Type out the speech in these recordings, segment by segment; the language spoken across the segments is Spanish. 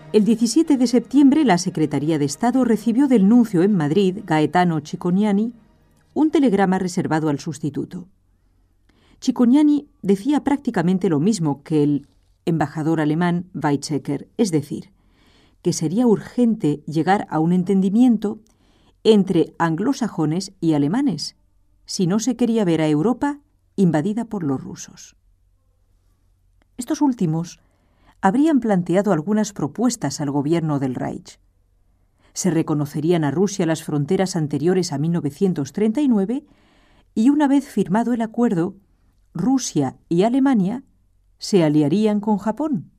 El 17 de septiembre, la Secretaría de Estado recibió del nuncio en Madrid, Gaetano Cicognani, un telegrama reservado al sustituto. Cicognani decía prácticamente lo mismo que el embajador alemán Weizsäcker, es decir, que sería urgente llegar a un entendimiento entre anglosajones y alemanes, si no se quería ver a Europa invadida por los rusos. Estos últimos habrían planteado algunas propuestas al gobierno del Reich. Se reconocerían a Rusia las fronteras anteriores a 1939 y una vez firmado el acuerdo, Rusia y Alemania se aliarían con Japón.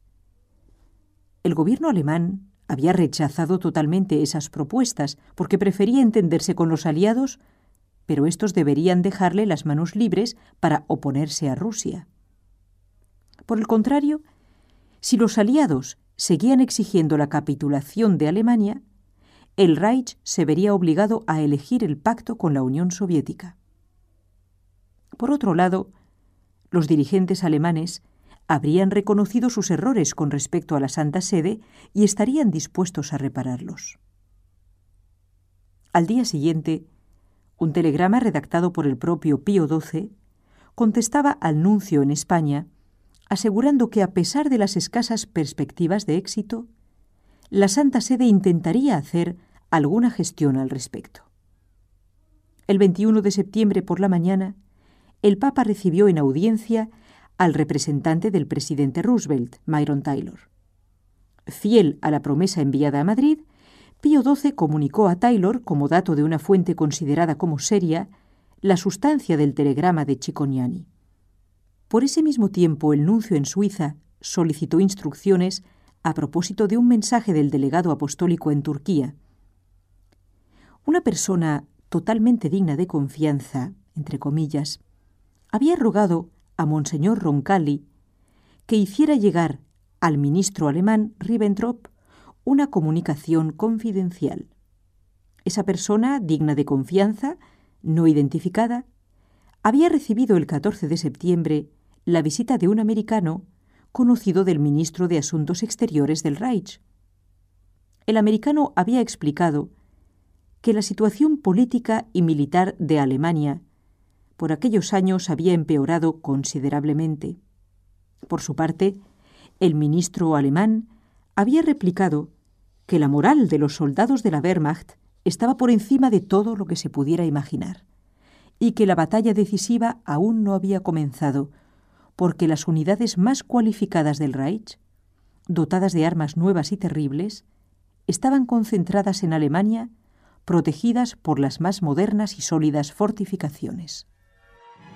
El gobierno alemán había rechazado totalmente esas propuestas porque prefería entenderse con los aliados, pero estos deberían dejarle las manos libres para oponerse a Rusia. Por el contrario, si los aliados seguían exigiendo la capitulación de Alemania, el Reich se vería obligado a elegir el pacto con la Unión Soviética. Por otro lado, los dirigentes alemanes habrían reconocido sus errores con respecto a la Santa Sede y estarían dispuestos a repararlos. Al día siguiente, un telegrama redactado por el propio Pío XII contestaba al nuncio en España, asegurando que a pesar de las escasas perspectivas de éxito, la Santa Sede intentaría hacer alguna gestión al respecto. El 21 de septiembre por la mañana, el Papa recibió en audiencia al representante del presidente Roosevelt, Myron Taylor. Fiel a la promesa enviada a Madrid, Pío XII comunicó a Taylor, como dato de una fuente considerada como seria, la sustancia del telegrama de Cicognani. Por ese mismo tiempo, el nuncio en Suiza solicitó instrucciones a propósito de un mensaje del delegado apostólico en Turquía. Una persona totalmente digna de confianza, entre comillas, había rogado a Monseñor Roncalli que hiciera llegar al ministro alemán Ribbentrop una comunicación confidencial. Esa persona, digna de confianza, no identificada, había recibido el 14 de septiembre la visita de un americano conocido del ministro de Asuntos Exteriores del Reich. El americano había explicado que la situación política y militar de Alemania por aquellos años había empeorado considerablemente. Por su parte, el ministro alemán había replicado que la moral de los soldados de la Wehrmacht estaba por encima de todo lo que se pudiera imaginar y que la batalla decisiva aún no había comenzado, porque las unidades más cualificadas del Reich, dotadas de armas nuevas y terribles, estaban concentradas en Alemania, protegidas por las más modernas y sólidas fortificaciones.